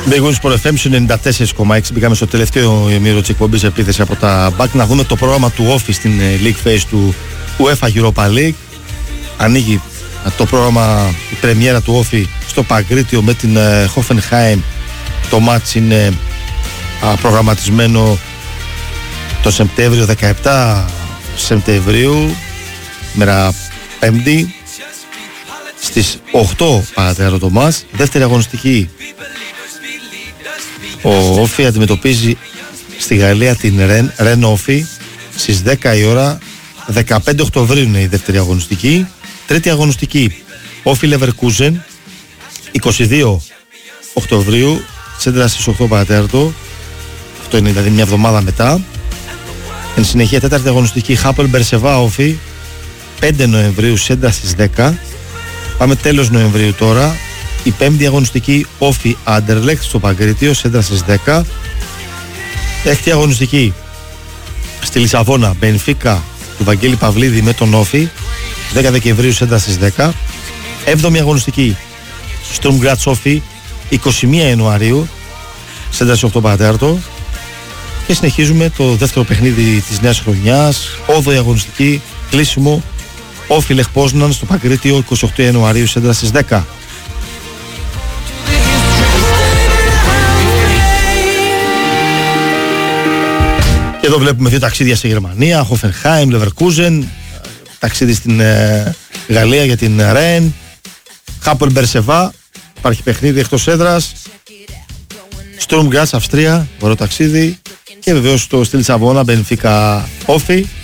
Big Wins Sport FM 94,6. Μπήκαμε στο τελευταίο ημίρο της εκπομπής επίθεση από τα Back. Να δούμε το πρόγραμμα του Όφη στην League Phase του UEFA Europa League. Ανοίγει το πρόγραμμα, η πρεμιέρα του Όφη στο Παγκρίτιο με την Hoffenheim. Το μάτς είναι προγραμματισμένο το Σεπτέμβριο, 17 Σεπτεμβρίου, μέρα Πέμπτη, στις 8 παρατέρα το μάτς. Δεύτερη αγωνιστική, ο Όφη αντιμετωπίζει στη Γαλλία την Ρεν Όφη στις 10 η ώρα. 15 Οκτωβρίου είναι η δεύτερη αγωνιστική. Τρίτη αγωνιστική, Όφη Λεβερκούζεν, 22 Οκτωβρίου, σέντρα στις 8 παρατέρτο. Αυτό είναι δηλαδή μια εβδομάδα μετά. Εν συνεχεία, τέταρτη αγωνιστική, Χάπελ Μπερσεβά Όφη, 5 Νοεμβρίου, σέντρα στις 10. Πάμε τέλος Νοεμβρίου τώρα. Η πέμπτη αγωνιστική, Όφη Άντερλεκτ στο Παγκρίτιο, σέντρα στις 10. Έκτη αγωνιστική στη Λισαβόνα, Μπενφίκα του Βαγγέλη Παυλίδη με τον Όφη, 10 Δεκεμβρίου, σέντρα στις 10. Έβδομη αγωνιστική, Στρουμ Γκράτς Όφη, 21 Ιανουαρίου, σέντρα στις 8 παρατέρτο. Και συνεχίζουμε το δεύτερο παιχνίδι της νέας χρονιάς, 8η αγωνιστική, κλείσιμο, Όφη Λεχ Πόσναν στο Παγκρίτιο, 28 Ιανουαρίου, σέντρα στις 10. Και εδώ βλέπουμε δύο ταξίδια στη Γερμανία, Hoffenheim, Leverkusen, ταξίδι στην Γαλλία για την Ρεν, Χάπελ Μπερσεβά, υπάρχει παιχνίδι εκτός έδρας, Sturm Graz Αυστρία, ωραίο ταξίδι, και βεβαίως στη Λισαβόνα, Μπενφίκα Όφη.